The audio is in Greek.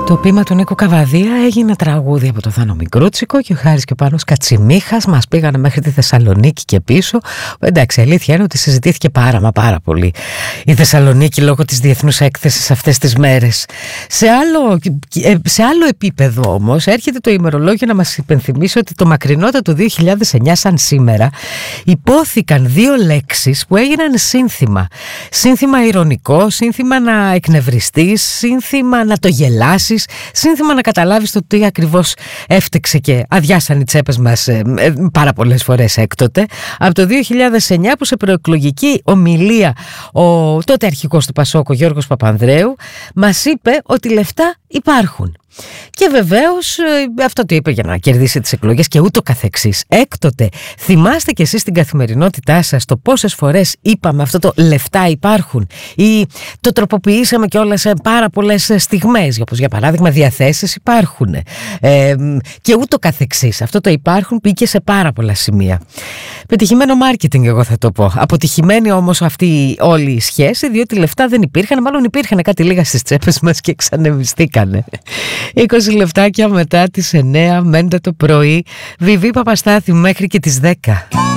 Το ποίημα του Νίκου Καβαδία έγινε τραγούδι από το Θάνο Μικρούτσικο και ο Χάρης και ο Πάνος Κατσιμίχας μας πήγανε μέχρι τη Θεσσαλονίκη και πίσω. Εντάξει, αλήθεια είναι ότι συζητήθηκε πάρα πολύ η Θεσσαλονίκη λόγω της διεθνούς έκθεσης αυτές τις μέρες. Σε άλλο επίπεδο όμως έρχεται το ημερολόγιο να μας υπενθυμίσει ότι το μακρινότατο 2009 σαν σήμερα υπόθηκαν δύο λέξεις που έγιναν σύνθημα. Σύνθημα ηρωνικό, σύνθημα να εκνευριστείς, σύνθημα να το γελάσεις, σύνθημα να καταλάβεις το τι ακριβώς έφτεξε και αδειάσαν οι τσέπες μας πάρα πολλές φορές έκτοτε. Από το 2009 που σε προεκλογική ομιλία ο τότε αρχηγός του ΠΑΣΟΚ, ο Γιώργος Παπανδρέου, μας είπε ότι λεφτά υπάρχουν. Και βεβαίως αυτό το είπε για να κερδίσει τις εκλογές και ούτω καθεξής. Έκτοτε θυμάστε κι εσείς στην καθημερινότητά σας το πόσες φορές είπαμε αυτό το λεφτά υπάρχουν ή το τροποποιήσαμε κιόλας σε πάρα πολλές στιγμές, όπως για παράδειγμα διαθέσεις υπάρχουν και ούτω καθεξής. Αυτό το υπάρχουν πήγε σε πάρα πολλά σημεία. Πετυχημένο μάρκετινγκ εγώ θα το πω. Αποτυχημένη όμως αυτή όλη η σχέση, διότι λεφτά δεν υπήρχαν, μάλλον υπήρχαν κάτι λίγα στις τσέπες μας και εξανεμιστήκανε. 20 λεπτάκια μετά τις 9 μέντε το πρωί. Βιβί Παπαστάθη μέχρι και τις 10.